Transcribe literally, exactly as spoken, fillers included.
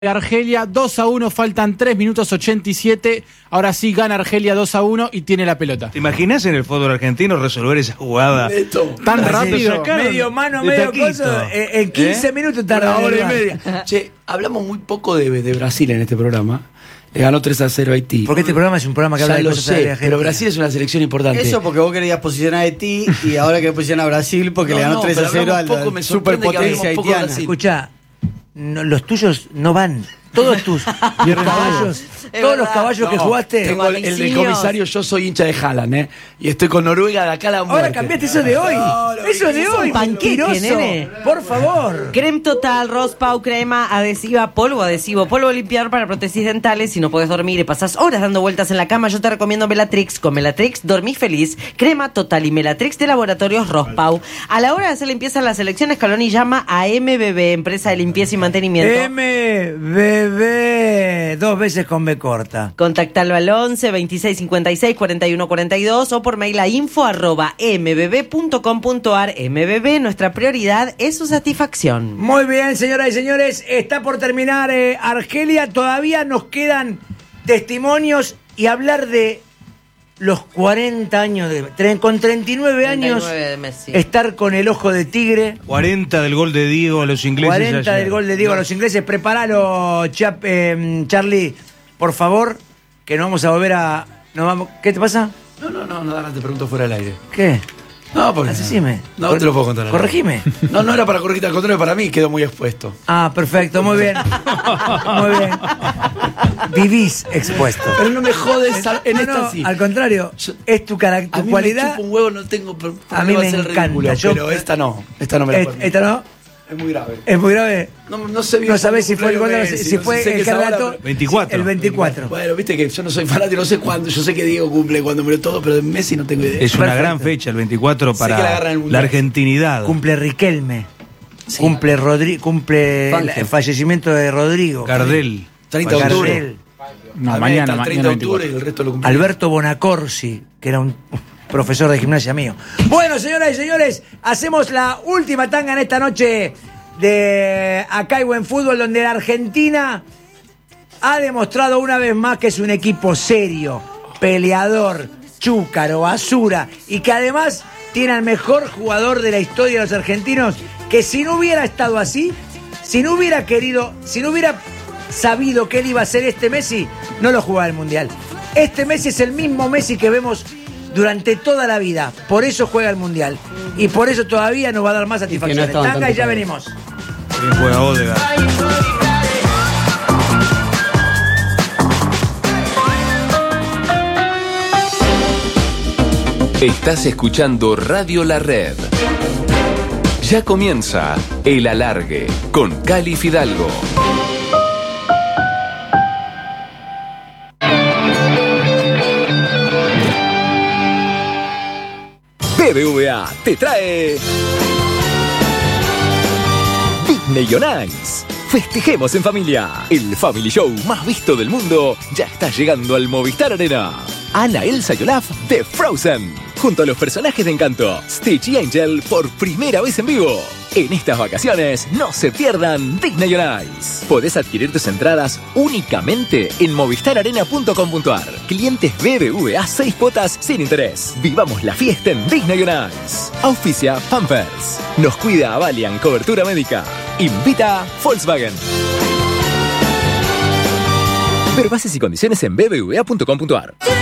Argelia dos a uno, faltan tres minutos ochenta y siete. Ahora sí gana Argelia dos a uno y tiene la pelota. ¿Te imaginas en el fútbol argentino resolver esa jugada? Neto. Tan rápido. Medio mano, medio coso. En quince ¿Eh? minutos tarda Una hora y media. Che, hablamos muy poco de, de Brasil en este programa. Le ganó tres a cero a Haití. Porque este programa es un programa que habla Ya de lo cosas sé, de Argentina. pero Brasil es una selección importante. Eso porque vos querías posicionar a Haití y ahora querés posicionar a Brasil porque No, le ganó no, tres a pero cero a hablamos la poco, me sorprende que superpotencia hablemos poco de haitiana. Brasil. Escuchá, no, los tuyos no van. Todos tus caballos, todos los caballos que No, jugaste. Tengo el, el del comisario, yo soy hincha de Haaland, ¿eh? Y estoy con Noruega de acá a la muerte. Ahora cambiaste eso de hoy. No, lo Eso de es hoy, un panqueque, mentiroso. nene. Por favor. Creme Total, Rospau, crema adhesiva, polvo adhesivo, polvo limpiador para prótesis dentales. Si no puedes dormir y pasas horas dando vueltas en la cama, yo te recomiendo Melatrix. Con Melatrix dormís feliz. Crema Total y Melatrix de Laboratorios Rospau. A la hora de hacer limpieza en la selección, Scaloni llama a M B B, empresa de limpieza y mantenimiento. M B B, dos veces con B corta. Contactalo al once, veintiséis cincuenta y seis, cuarenta y uno cuarenta y dos o por mail a info arroba mbb punto com punto ar. M B B, nuestra prioridad es su satisfacción. Muy bien, señoras y señores, está por terminar eh, Argelia. Todavía nos quedan testimonios y hablar de los cuarenta años de... tre- Con treinta y nueve años, treinta y nueve de Messi. estar con el ojo de tigre. cuarenta del gol de Diego a los ingleses. cuarenta ayer. del gol de Diego a los ingleses. Prepáralo, Chap, eh, Charlie, por favor, que nos vamos a volver a... Nos vamos, ¿qué te pasa? No, no, no, no, te pregunto fuera del aire. ¿Qué? No, porque. Asesime. No, te lo puedo contar. Corregime. No, no era para corregirte, al contrario, para mí quedó muy expuesto. Ah, perfecto, muy bien. Muy bien. Vivís expuesto. Pero no me jodes al- en No, esta no, sí. al contrario, Yo- es tu, carac- A tu mí cualidad. me chupa un huevo, no tengo pro- A mí problema me hacer el encanta, ridículo, yo- pero esta no, esta no me la Eh, puedo. ¿Esta no? Es muy grave. Es muy grave. No, no sé bien No sabés cuándo si fue el gol de cumpleaños los- Messi, si no fue sé el qué es que ahora, relató. pero- veinticuatro. El veinticuatro. Bueno, viste que yo no soy fanático, no sé cuándo, yo sé que Diego cumple cuando me lo todo, pero de Messi no tengo idea. Es una Perfecto. gran fecha, el veinticuatro, Sé para que la agarran en el la Mundial. argentinidad. Cumple Riquelme. Sí. Cumple Rodri cumple Fangel. el fallecimiento de Rodrigo. Gardel. treinta de octubre. Gardel. No, A mí mañana, está el mañana treinta de octubre y veinticuatro. el resto lo cumple. Alberto Bonacorsi, que era un profesor de gimnasia mío. Bueno, señoras y señores, hacemos la última tanga en esta noche de Acá hay Buen Fútbol, donde la Argentina ha demostrado una vez más que es un equipo serio, peleador, chúcaro, basura, y que además tiene al mejor jugador de la historia de los argentinos, que si no hubiera estado así, si no hubiera querido, si no hubiera sabido que él iba a ser este Messi, no lo jugaba el Mundial. Este Messi es el mismo Messi que vemos durante toda la vida. Por eso juega el Mundial. Y por eso todavía nos va a dar más satisfacciones. estaban Tanga y tanto ya para venimos. Bien juega Odegaard. Estás escuchando Radio La Red. Ya comienza El Alargue con Cali Fidalgo. B B V A te trae Disney on Ice. Festejemos en familia. El Family Show más visto del mundo ya está llegando al Movistar Arena. Anna, Elsa y Olaf de Frozen, junto a los personajes de Encanto, Stitch y Angel por primera vez en vivo. En estas vacaciones no se pierdan Disney on Ice. Podés adquirir tus entradas únicamente en movistar arena punto com punto ar. Clientes B B V A seis cuotas sin interés. Vivamos la fiesta en Disney on Ice. Auspicia Pampers. Nos cuida Avalian Cobertura Médica. Invita Volkswagen. Ver bases y condiciones en b b v a punto com punto ar.